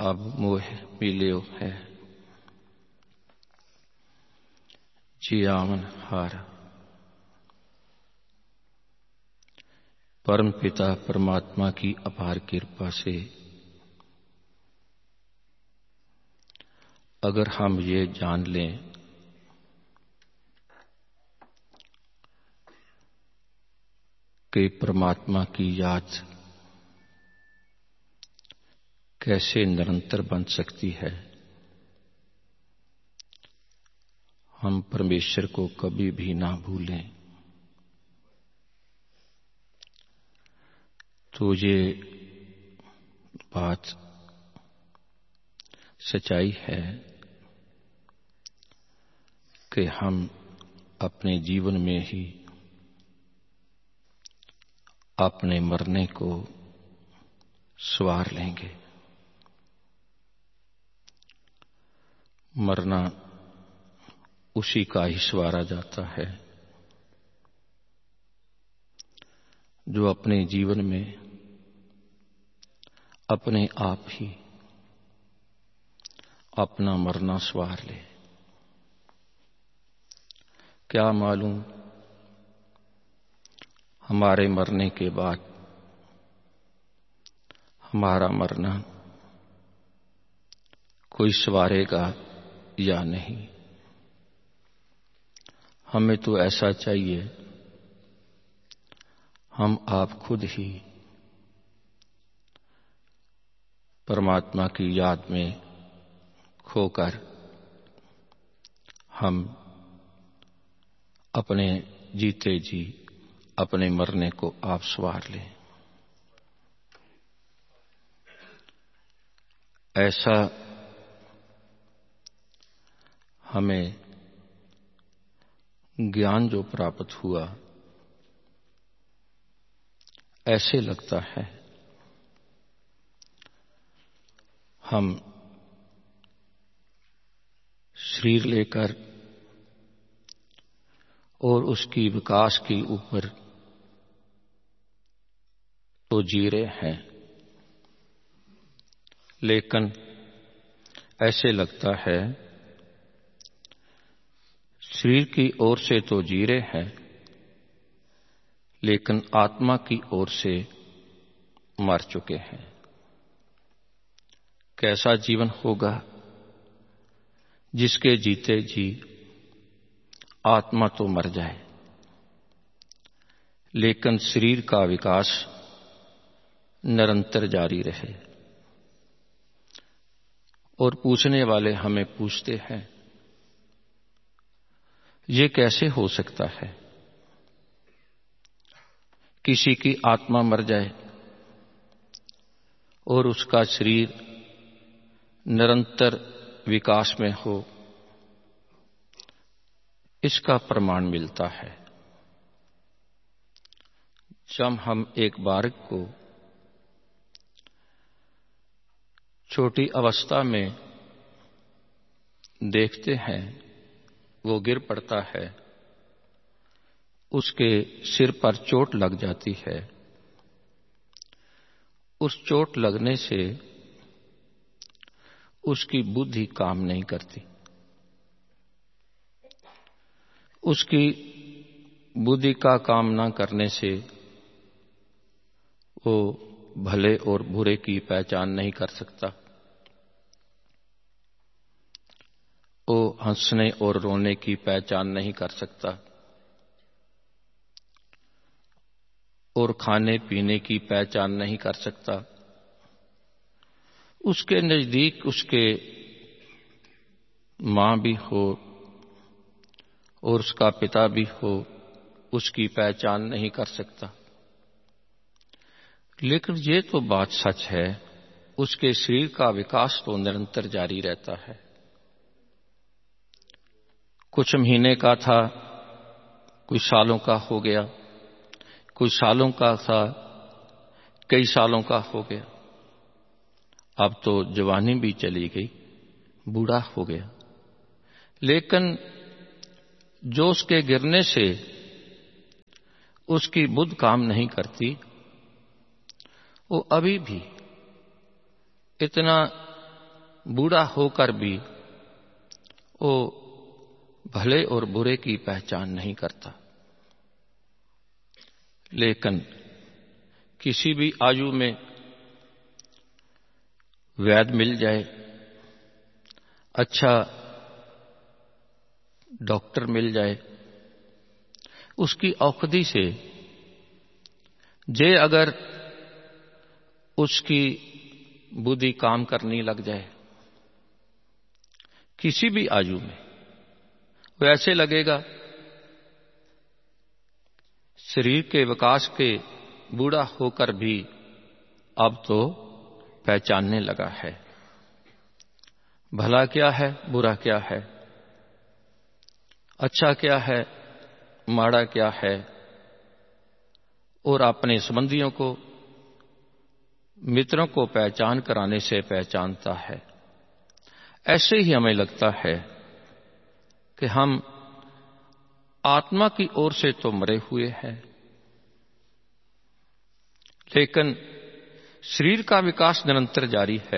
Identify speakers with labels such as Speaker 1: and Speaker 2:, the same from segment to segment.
Speaker 1: अब मोह मिलियो है जियावन हार। परम पिता परमात्मा की अपार कृपा से अगर हम ये जान लें कि परमात्मा की याद कैसे निरंतर बन सकती है, हम परमेश्वर को कभी भी ना भूलें, तो ये बात सच्चाई है कि हम अपने जीवन में ही अपने मरने को सवार लेंगे। मरना उसी का ही सवारा जाता है जो अपने जीवन में अपने आप ही अपना मरना सवार ले। क्या मालूम हमारे मरने के बाद हमारा मरना कोई सवारेगा या नहीं। हमें तो ऐसा चाहिए हम आप खुद ही परमात्मा की याद में खोकर हम अपने जीते जी अपने मरने को आप सवार लें। ऐसा हमें ज्ञान जो प्राप्त हुआ, ऐसे लगता है हम शरीर लेकर और उसकी विकास के ऊपर तो जी रहे हैं, लेकिन ऐसे लगता है शरीर की ओर से तो जी रहे हैं, लेकिन आत्मा की ओर से मर चुके हैं। कैसा जीवन होगा जिसके जीते जी आत्मा तो मर जाए, लेकिन शरीर का विकास निरंतर जारी रहे। और पूछने वाले हमें पूछते हैं ये कैसे हो सकता है किसी की आत्मा मर जाए और उसका शरीर निरंतर विकास में हो। इसका प्रमाण मिलता है जब हम एक बालक को छोटी अवस्था में देखते हैं, वो गिर पड़ता है, उसके सिर पर चोट लग जाती है। उस चोट लगने से उसकी बुद्धि काम नहीं करती। उसकी बुद्धि का काम ना करने से वो भले और बुरे की पहचान नहीं कर सकता। वो हंसने और रोने की पहचान नहीं कर सकता और खाने पीने की पहचान नहीं कर सकता। उसके नजदीक उसके मां भी हो और उसका पिता भी हो, उसकी पहचान नहीं कर सकता। लेकिन ये तो बात सच है, उसके शरीर का विकास तो निरंतर जारी रहता है। कुछ महीने का था, कुछ सालों का हो गया, कुछ सालों का था, कई सालों का हो गया। अब तो जवानी भी चली गई, बूढ़ा हो गया। लेकिन जो उसके गिरने से उसकी बुद्धि काम नहीं करती, वो अभी भी इतना बूढ़ा होकर भी वो भले और बुरे की पहचान नहीं करता। लेकिन किसी भी आयु में वैद्य मिल जाए, अच्छा डॉक्टर मिल जाए, उसकी औषधि से जे अगर उसकी बुद्धि काम करनी लग जाए किसी भी आयु में, वो ऐसे लगेगा शरीर के विकास के बूढ़ा होकर भी अब तो पहचानने लगा है भला क्या है, बुरा क्या है, अच्छा क्या है, माड़ा क्या है, और अपने संबंधियों को, मित्रों को पहचान कराने से पहचानता है। ऐसे ही हमें लगता है कि हम आत्मा की ओर से तो मरे हुए हैं, लेकिन शरीर का विकास निरंतर जारी है।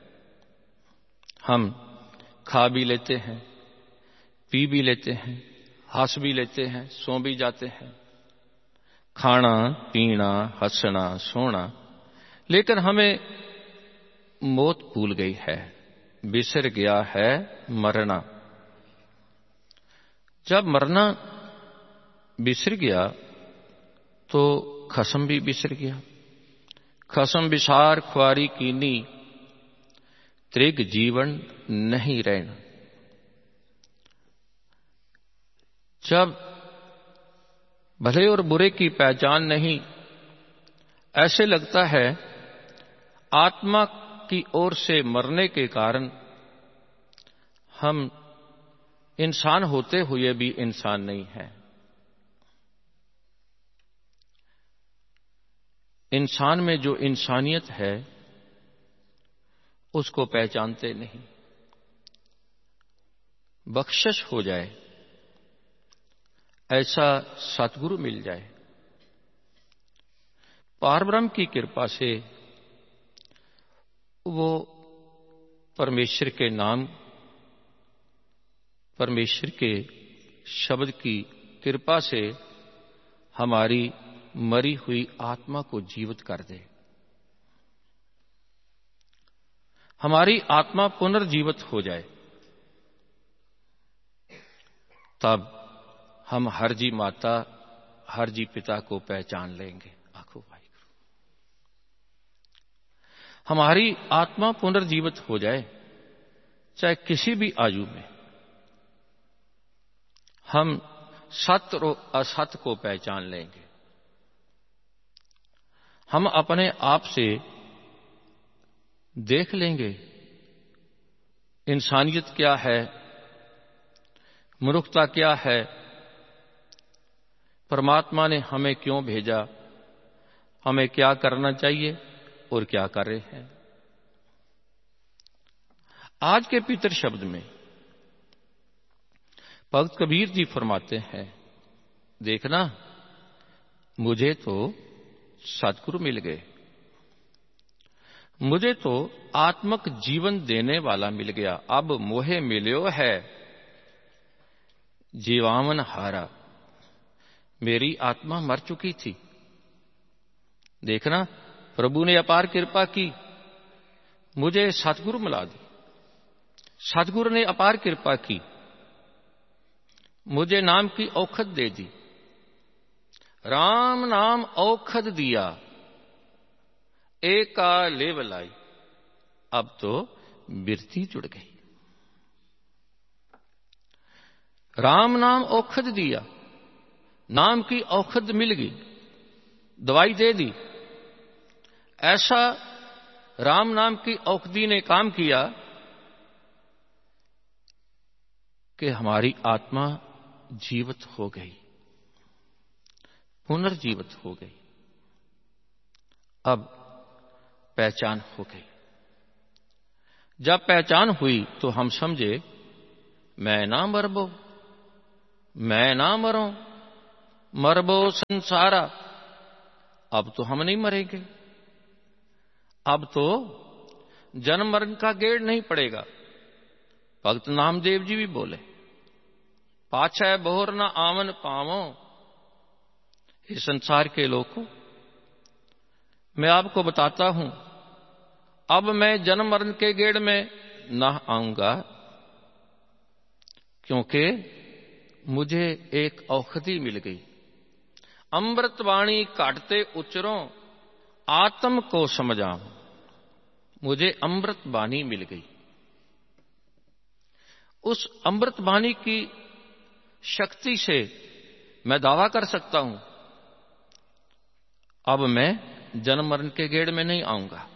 Speaker 1: हम खा भी लेते हैं, पी भी लेते हैं, हंस भी लेते हैं, सो भी जाते हैं, खाना पीना हंसना सोना, लेकिन हमें मौत भूल गई है, बिसर गया है मरना। जब मरना बिसर गया तो खसम भी बिसर गया। खसम विसार ख्वारी कीनी, त्रिग जीवन नहीं रहना। जब भले और बुरे की पहचान नहीं, ऐसे लगता है आत्मा की ओर से मरने के कारण हम इंसान होते हुए भी इंसान नहीं हैं। इंसान में जो इंसानियत है उसको पहचानते नहीं। बख्शिश हो जाए, ऐसा सतगुरु मिल जाए, पारब्रह्म की कृपा से वो परमेश्वर के नाम, परमेश्वर के शब्द की कृपा से हमारी मरी हुई आत्मा को जीवित कर दे, हमारी आत्मा पुनर्जीवित हो जाए, तब हम हर जी माता हर जी पिता को पहचान लेंगे। आखो वाहिगुरु, हमारी आत्मा पुनर्जीवित हो जाए, चाहे किसी भी आयु में, हम सत्य और असत्य को पहचान लेंगे। हम अपने आप से देख लेंगे इंसानियत क्या है, मनुष्यता क्या है, परमात्मा ने हमें क्यों भेजा, हमें क्या करना चाहिए और क्या कर रहे हैं। आज के पितर शब्द में भक्त कबीर जी फरमाते हैं, देखना मुझे तो सतगुरु मिल गए, मुझे तो आत्मक जीवन देने वाला मिल गया, अब मोहे मिल्यो है जीवावन हारा। मेरी आत्मा मर चुकी थी, देखना प्रभु ने अपार कृपा की, मुझे सतगुरु मिला दी। सतगुरु ने अपार कृपा की, मुझे नाम की औखद दे दी। राम नाम औखद दिया, एका लेव लाई, अब तो बिरती जुड़ गई। राम नाम औखद दिया, नाम की औखद मिल गई, दवाई दे दी। ऐसा राम नाम की औखदी ने काम किया कि हमारी आत्मा जीवित हो गई, पुनर्जीवित हो गई, अब पहचान हो गई। जब पहचान हुई तो हम समझे मैं ना मरबो, मैं ना मरो, मरबो संसारा। अब तो हम नहीं मरेंगे, अब तो जन्म मरण का गेड़ नहीं पड़ेगा। भक्त नामदेव जी भी बोले, पाछै बोहर न आवन पावो। इस संसार के लोगों, मैं आपको बताता हूं, अब मैं जन्म मरण के गेड़ में न आऊंगा, क्योंकि मुझे एक औषधि मिल गई। अमृत वाणी काटते उच्चरों, आत्म को समझाऊं। मुझे अमृत वाणी मिल गई। उस अमृत वाणी की शक्ति से मैं दावा कर सकता हूं, अब मैं जन्म मरण के गेड़ में नहीं आऊंगा।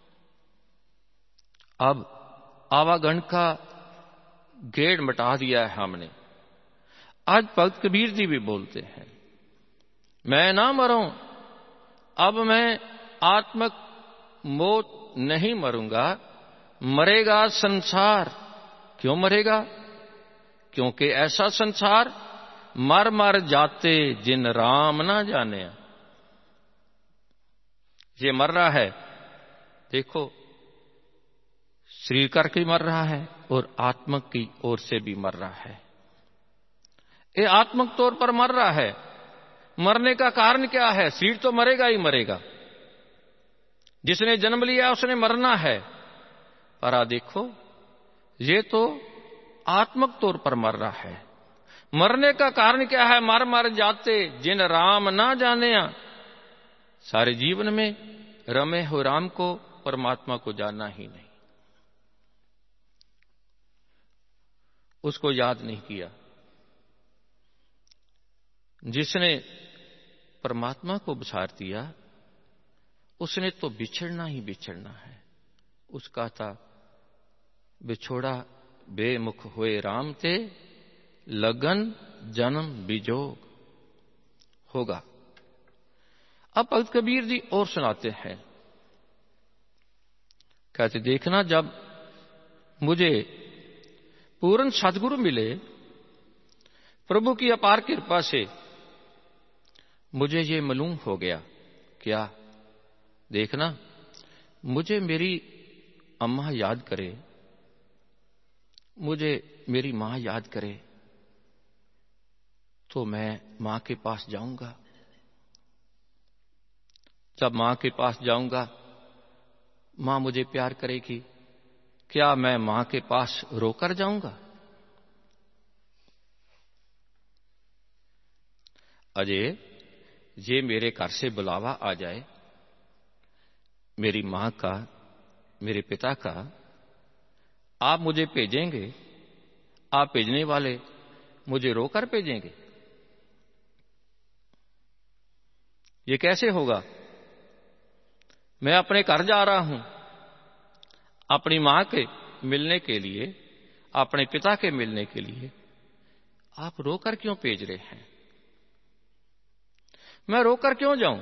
Speaker 1: अब आवागमन का गेड़ मिटा दिया है हमने। आज भक्त कबीर जी भी बोलते हैं, मैं ना मरूं, अब मैं आत्मक मौत नहीं मरूंगा, मरेगा संसार। क्यों मरेगा? क्योंकि ऐसा संसार मर मर जाते जिन राम ना जाने। ये मर रहा है, देखो, शरीर करके मर रहा है और आत्मक की ओर से भी मर रहा है। ये आत्मक तौर पर मर रहा है। मरने का कारण क्या है? शरीर तो मरेगा ही मरेगा। जिसने जन्म लिया उसने मरना है। पर देखो, ये तो आत्मक तौर पर मर रहा है। मरने का कारण क्या है? मर मर जाते जिन राम ना जाने। सारे जीवन में रमे हो राम को, परमात्मा को जानना ही नहीं, उसको याद नहीं किया। जिसने परमात्मा को विसार दिया उसने तो बिछड़ना ही बिछड़ना है। उसका था, बिछोड़ा बेमुख हुए राम ते, लगन जन्म बिजोग होगा। अब भक्त कबीर जी और सुनाते हैं, कहते, देखना, जब मुझे पूर्ण सदगुरु मिले, प्रभु की अपार कृपा से मुझे ये मालूम हो गया। क्या? देखना, मुझे मेरी अम्मा याद करे, मुझे मेरी मां याद करे, तो मैं मां के पास जाऊंगा। जब मां के पास जाऊंगा, मां मुझे प्यार करेगी। क्या मैं मां के पास रोकर जाऊंगा? अजय, ये मेरे घर से बुलावा आ जाए, मेरी मां का, मेरे पिता का, आप मुझे भेजेंगे, आप भेजने वाले मुझे रोकर भेजेंगे? ये कैसे होगा? मैं अपने घर जा रहा हूं अपनी मां के मिलने के लिए, अपने पिता के मिलने के लिए, आप रोकर क्यों भेज रहे हैं? मैं रोकर क्यों जाऊं?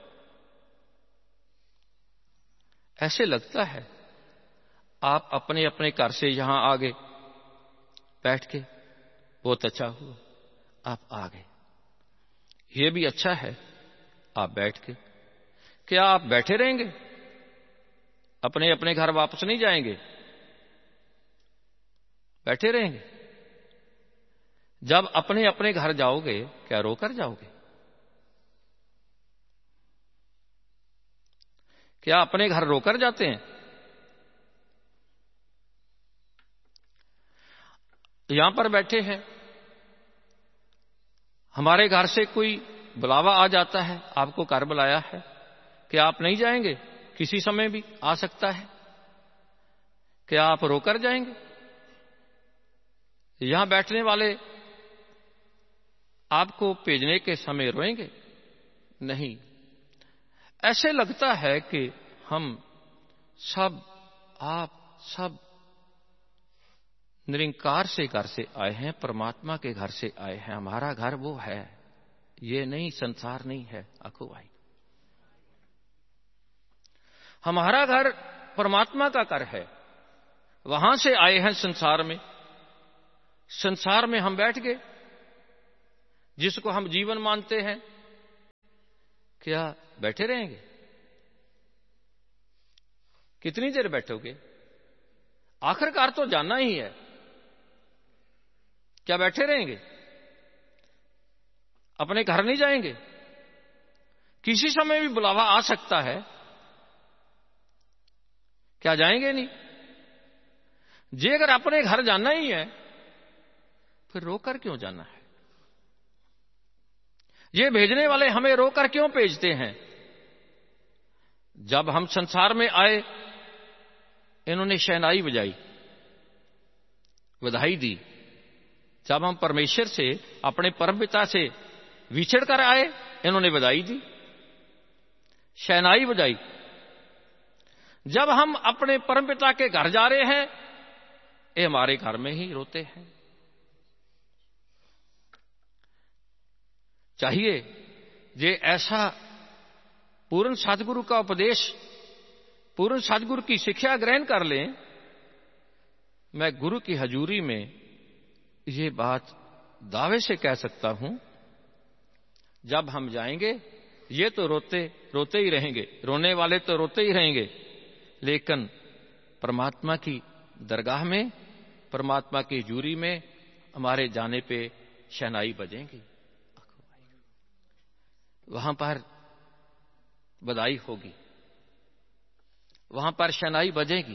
Speaker 1: ऐसे लगता है आप अपने अपने घर से यहां आ गए, बैठ के, बहुत अच्छा हुआ आप आ गए। ये भी अच्छा है, आप बैठ के। क्या आप बैठे रहेंगे? अपने अपने घर वापस नहीं जाएंगे? बैठे रहेंगे? जब अपने अपने घर जाओगे, क्या रोकर जाओगे? क्या अपने घर रोकर जाते हैं? यहां पर बैठे हैं, हमारे घर से कोई बुलावा आ जाता है, आपको घर बुलाया है, क्या आप नहीं जाएंगे? किसी समय भी आ सकता है। क्या आप रोकर जाएंगे? यहां बैठने वाले आपको भेजने के समय रोएंगे? नहीं। ऐसे लगता है कि हम सब, आप सब निरंकार से घर से आए हैं, परमात्मा के घर से आए हैं। हमारा घर वो है, ये नहीं, संसार नहीं है। आखो भाई, हमारा घर परमात्मा का घर है, वहां से आए हैं संसार में। संसार में हम बैठ गए, जिसको हम जीवन मानते हैं। क्या बैठे रहेंगे? कितनी देर बैठोगे? आखिरकार तो जाना ही है। क्या बैठे रहेंगे? अपने घर नहीं जाएंगे? किसी समय भी बुलावा आ सकता है, क्या जाएंगे नहीं? जे अगर अपने घर जाना ही है, फिर रोकर क्यों जाना है? ये भेजने वाले हमें रोकर क्यों भेजते हैं? जब हम संसार में आए, इन्होंने शहनाई बजाई, बधाई दी। जब हम परमेश्वर से, अपने परमपिता से विछड़ कर आए, इन्होंने बधाई दी, शहनाई बजाई। जब हम अपने परमपिता के घर जा रहे हैं, ये हमारे घर में ही रोते हैं। चाहिए जे ऐसा पूर्ण सतगुरु का उपदेश, पूर्ण सतगुरु की शिक्षा ग्रहण कर लें। मैं गुरु की हजूरी में ये बात दावे से कह सकता हूं, जब हम जाएंगे, ये तो रोते रोते ही रहेंगे, रोने वाले तो रोते ही रहेंगे, लेकिन परमात्मा की दरगाह में, परमात्मा की हजूरी में हमारे जाने पे शहनाई बजेंगी। वहां पर बधाई होगी, वहां पर शहनाई बजेगी।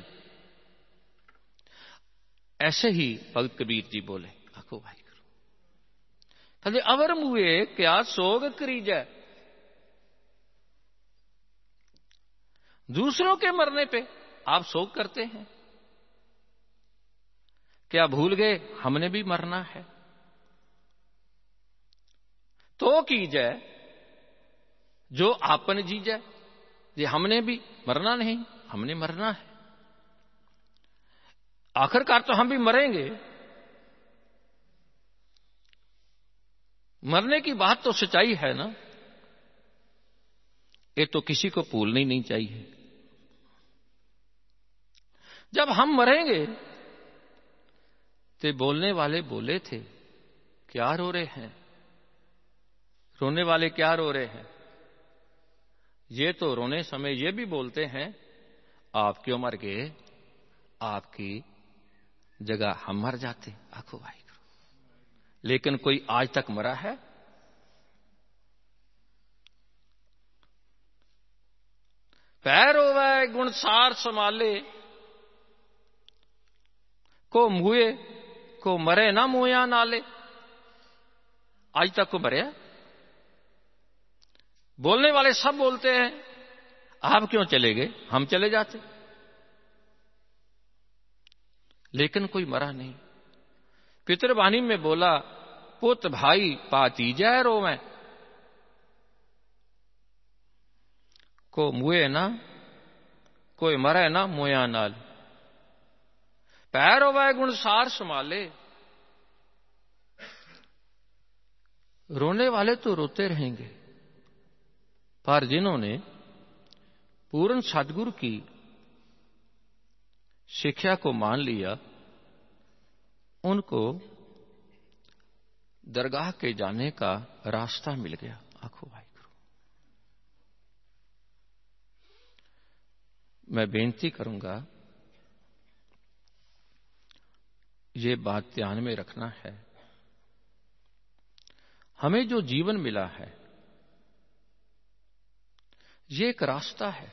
Speaker 1: ऐसे ही भगत कबीर जी बोले, आखो भाई करो कहते अवर मुए क्या सोग करीजै। दूसरों के मरने पे आप शोक करते हैं, क्या भूल गए हमने भी मरना है? तो कीजै जो आपन जीजै। ये हमने भी मरना नहीं, हमने मरना है। आखिरकार तो हम भी मरेंगे। मरने की बात तो सच्चाई है ना, ये तो किसी को भूलनी नहीं चाहिए। जब हम मरेंगे, तो बोलने वाले बोले थे, क्या रो रहे हैं? रोने वाले क्या रो रहे हैं? ये तो रोने समय ये भी बोलते हैं, आप क्यों मर गए? आपकी जगह हम मर जाते। आखो भाई करो। लेकिन कोई आज तक मरा है? पैर होवे गुणसार संभाले, को मुए को मरे ना मुया नाले। आज तक को मरे? बोलने वाले सब बोलते हैं, आप क्यों चले गए? हम चले जाते। लेकिन कोई मरा नहीं। पितरवाणी में बोला, पुत भाई पातीजा रोवे, को मुए ना कोई मरे ना मोया नाल। पैर होवे गुणसार संभाले। रोने वाले तो रोते रहेंगे, पर जिन्होंने पूर्ण सद्गुरु की शिक्षा को मान लिया, उनको दरगाह के जाने का रास्ता मिल गया। आखो भाई करो। मैं बेनती करूंगा, ये बात ध्यान में रखना है। हमें जो जीवन मिला है, ये एक रास्ता है,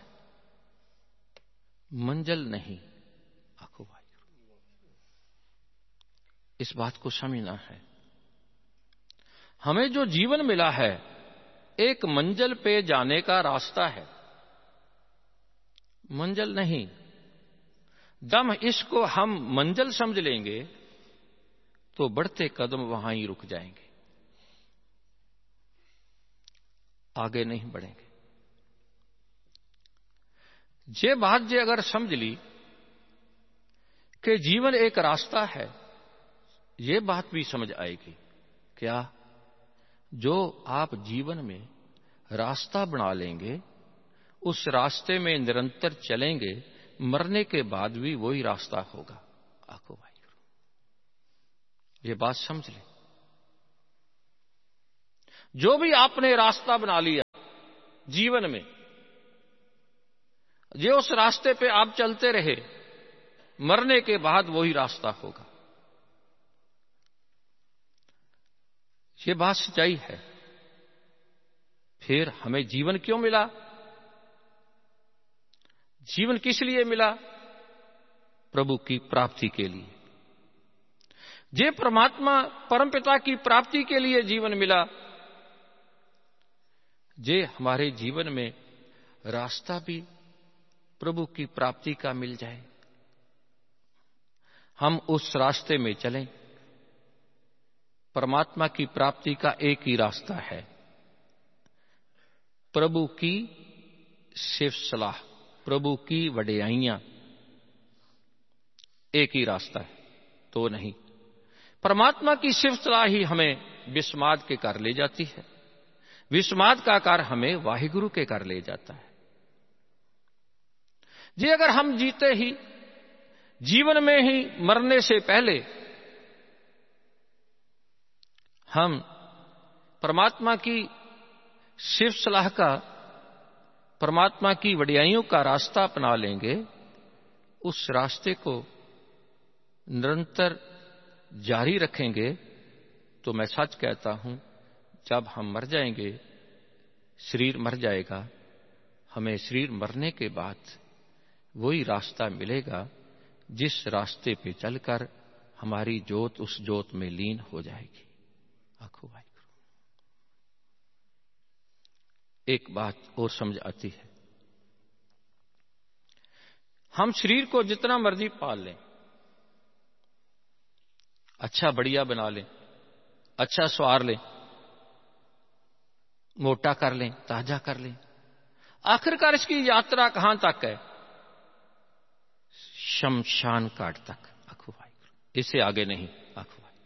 Speaker 1: मंजिल नहीं। आखो भाई, इस बात को समझना है। हमें जो जीवन मिला है, एक मंजिल पे जाने का रास्ता है, मंजिल नहीं। जब इसको हम मंजिल समझ लेंगे, तो बढ़ते कदम वहां ही रुक जाएंगे, आगे नहीं बढ़ेंगे। ये बात जे अगर समझ ली कि जीवन एक रास्ता है, ये बात भी समझ आएगी। क्या? जो आप जीवन में रास्ता बना लेंगे, उस रास्ते में निरंतर चलेंगे, मरने के बाद भी वही रास्ता होगा। आखो भाई, ये बात समझ लें। जो भी आपने रास्ता बना लिया जीवन में, जो उस रास्ते पे आप चलते रहे, मरने के बाद वही रास्ता होगा। ये बात सच्चाई है। फिर हमें जीवन क्यों मिला? जीवन किस लिए मिला? प्रभु की प्राप्ति के लिए। जे परमात्मा परमपिता की प्राप्ति के लिए जीवन मिला, जे हमारे जीवन में रास्ता भी प्रभु की प्राप्ति का मिल जाए, हम उस रास्ते में चलें। परमात्मा की प्राप्ति का एक ही रास्ता है, प्रभु की सिर्फ सलाह, प्रभु की वडियाइयां, एक ही रास्ता है। तो नहीं, परमात्मा की सिर्फ सलाह ही हमें विस्माद के कर ले जाती है, विस्माद का कार हमें वाहिगुरु के कर ले जाता है। जी अगर हम जीते ही, जीवन में ही मरने से पहले हम परमात्मा की सिर्फ सलाह का, परमात्मा की वडियाइयों का रास्ता अपना लेंगे, उस रास्ते को निरंतर जारी रखेंगे, तो मैं सच कहता हूं, जब हम मर जाएंगे, शरीर मर जाएगा, हमें शरीर मरने के बाद वही रास्ता मिलेगा जिस रास्ते पे चलकर हमारी ज्योत उस ज्योत में लीन हो जाएगी। आखो भाई, एक बात और समझ आती है, हम शरीर को जितना मर्जी पाल लें, अच्छा बढ़िया बना लें, अच्छा सवार लें, मोटा कर लें, ताजा कर लें, आखिरकार इसकी यात्रा कहां तक है? शमशान घाट तक। आखो भाई, इससे आगे नहीं। आखो भाई,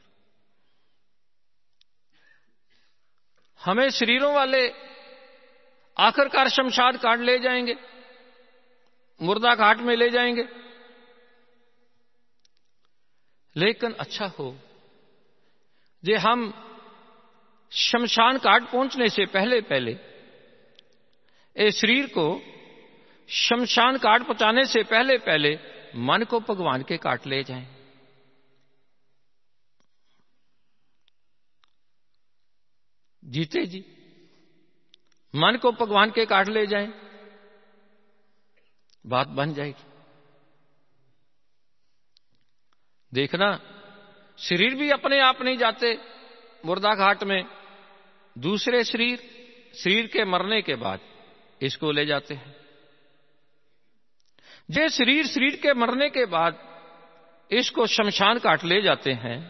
Speaker 1: हमें शरीरों वाले आखिरकार शमशान घाट ले जाएंगे, मुर्दा घाट में ले जाएंगे। लेकिन अच्छा हो जे हम शमशान घाट पहुंचने से पहले पहले इस शरीर को शमशान घाट पहुंचाने से पहले पहले मन को भगवान के घाट ले जाएं। जीते जी मन को भगवान के घाट ले जाएं, बात बन जाएगी। देखना, शरीर भी अपने आप नहीं जाते मुर्दा घाट में, दूसरे शरीर के मरने के बाद इसको ले जाते हैं। जे शरीर के मरने के बाद इसको शमशान घाट ले जाते हैं,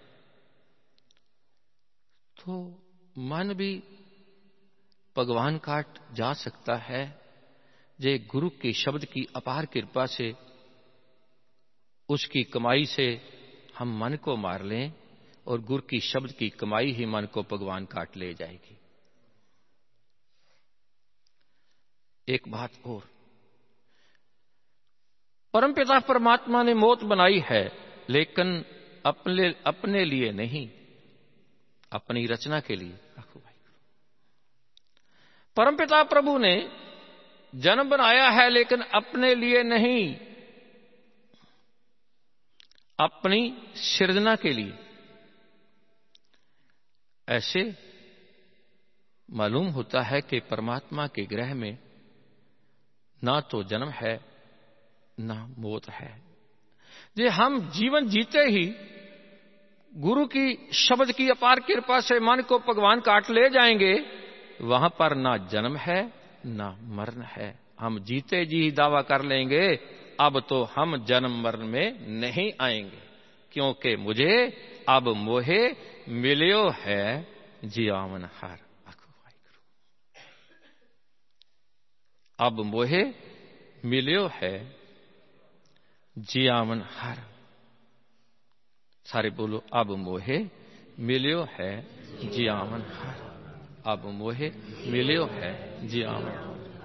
Speaker 1: तो मन भी भगवान घाट जा सकता है, जे गुरु के शब्द की अपार कृपा से, उसकी कमाई से हम मन को मार लें, और गुरु की शब्द की कमाई ही मन को भगवान घाट ले जाएगी। एक बात और, परमपिता परमात्मा ने मौत बनाई है, लेकिन अपने लिए नहीं, अपनी रचना के लिए। परमपिता प्रभु ने जन्म बनाया है, लेकिन अपने लिए नहीं, अपनी सृजना के लिए। ऐसे मालूम होता है कि परमात्मा के ग्रह में ना तो जन्म है ना मौत है। जे हम जीवन जीते ही गुरु की शब्द की अपार कृपा से मन को भगवान घाट ले जाएंगे, वहां पर ना जन्म है ना मरण है। हम जीते जी ही दावा कर लेंगे, अब तो हम जन्म मरण में नहीं आएंगे, क्योंकि मुझे अब मोहे मिलियो है जियावन हार। अब मोहे मिलियो है जियावन हार। सारे बोलो, अब मोहे मिलियो है जियावन हार। अब मोहे मिलियो है जियावन।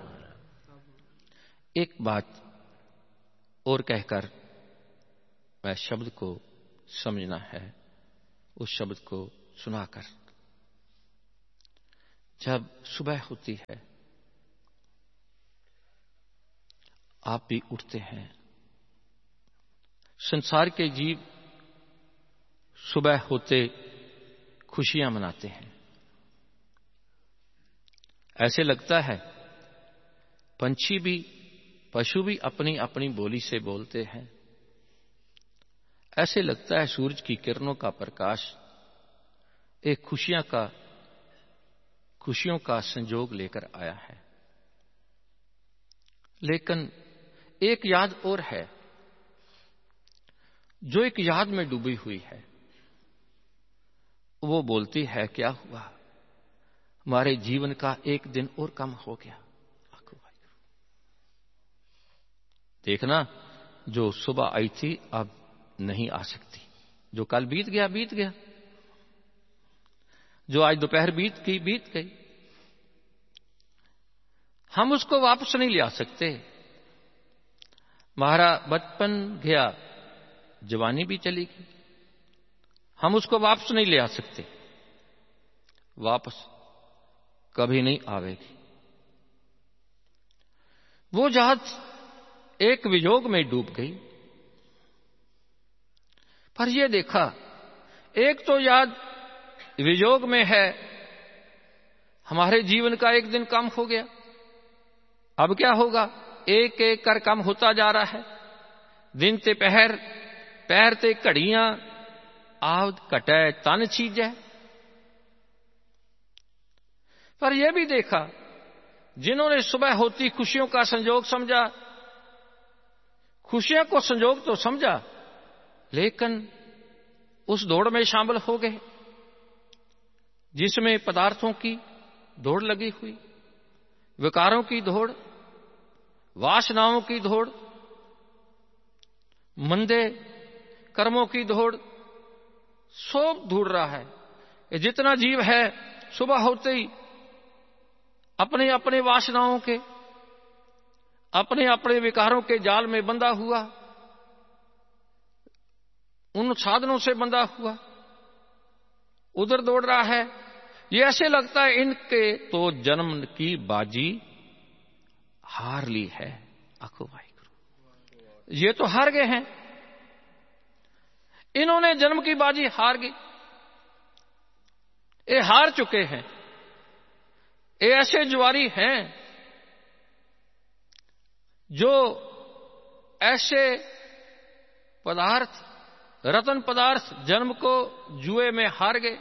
Speaker 1: एक बात और कहकर मैं शब्द को समझना है, उस शब्द को सुनाकर। जब सुबह होती है, आप भी उठते हैं। संसार के जीव सुबह होते खुशियां मनाते हैं। ऐसे लगता है पंछी भी, पशु भी अपनी अपनी बोली से बोलते हैं। ऐसे लगता है सूरज की किरणों का प्रकाश एक खुशियों का संजोग लेकर आया है। लेकिन एक याद और है जो एक याद में डूबी हुई है। वो बोलती है, क्या हुआ, हमारे जीवन का एक दिन और कम हो गया। देखना, जो सुबह आई थी अब नहीं आ सकती। जो कल बीत गया बीत गया, जो आज दोपहर बीत गई। हम उसको वापस नहीं ले आ सकते। हमारा बचपन गया, जवानी भी चली गई, हम उसको वापस नहीं ले आ सकते। वापस कभी नहीं आवेगी। वो जहाज एक वियोग में डूब गई। पर यह देखा, एक तो याद वियोग में है, हमारे जीवन का एक दिन कम हो गया। अब क्या होगा, एक एक कर कम होता जा रहा है। दिन ते पहर, पैर ते घड़ियां, आवद घटै तन चीजै। पर यह भी देखा, जिन्होंने सुबह होती खुशियों का संयोग समझा, खुशियों को संयोग तो समझा, लेकिन उस दौड़ में शामिल हो गए जिसमें पदार्थों की दौड़ लगी हुई, विकारों की दौड़, वासनाओं की दौड़, मंदे कर्मों की दौड़, सब ढूंढ रहा है। ये जितना जीव है सुबह होते ही अपने अपने वासनाओं के, अपने अपने विकारों के जाल में बंधा हुआ, उन साधनों से बंधा हुआ उधर दौड़ रहा है। ये ऐसे लगता है इनके तो जन्म की बाजी हार ली है। आखो भाई गुरु, ये तो हार गए हैं, इन्होंने जन्म की बाजी हार गई। ये हार चुके हैं। ये ऐसे जुआरी हैं जो ऐसे पदार्थ, रतन पदार्थ जन्म को जुए में हार गए।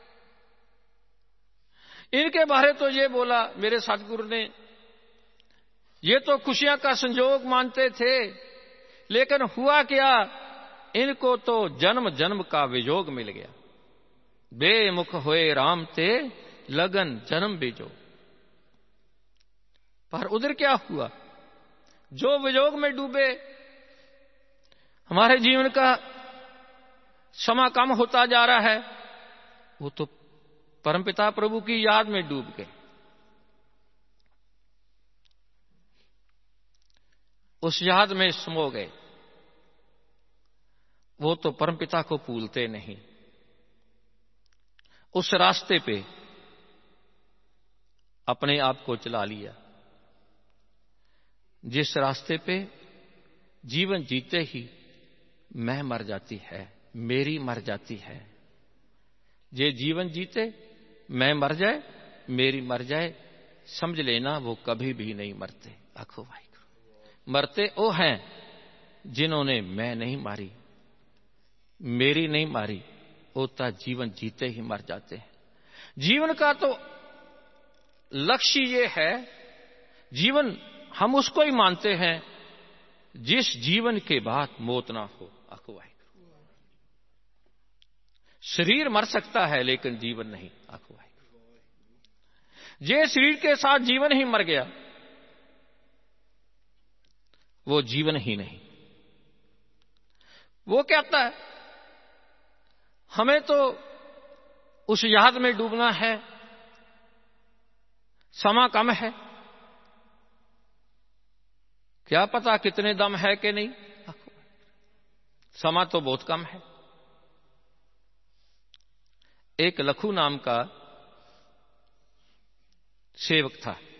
Speaker 1: इनके बारे तो ये बोला मेरे सतगुरु ने, ये तो खुशियां का संजोग मानते थे, लेकिन हुआ क्या, इनको तो जन्म जन्म का वियोग मिल गया। बेमुख होए राम ते लगन जन्म बीजो। पर उधर क्या हुआ, जो वियोग में डूबे, हमारे जीवन का समा कम होता जा रहा है, वो तो परमपिता प्रभु की याद में डूब गए। उस याद में समो गए। वो तो परमपिता को भूलते नहीं। उस रास्ते पे अपने आप को चला लिया जिस रास्ते पे जीवन जीते ही मैं मर जाती है, मेरी मर जाती है। जे जीवन जीते मैं मर जाए, मेरी मर जाए, समझ लेना वो कभी भी नहीं मरते। आखो भाई, मरते वो हैं जिन्होंने मैं नहीं मारी, मेरी नहीं मारी, होता जीवन जीते ही मर जाते हैं। जीवन का तो लक्ष्य ये है, जीवन हम उसको ही मानते हैं जिस जीवन के बाद मौत ना हो। आखो भाई, शरीर मर सकता है लेकिन जीवन नहीं। आखो भाई, जे शरीर के साथ जीवन ही मर गया, वो जीवन ही नहीं। वो कहता है हमें तो उस याद में डूबना है, समा कम है, क्या पता कितने दम है कि नहीं, समा तो बहुत कम है। एक लखू नाम का सेवक था,